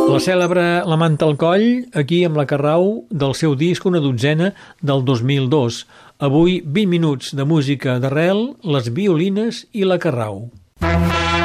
La cèlebre La manta al coll, aquí amb la Carrau, del seu disc Una dotzena, del 2002. Avui 20 minuts de música d'arrel, les violines i la Carrau.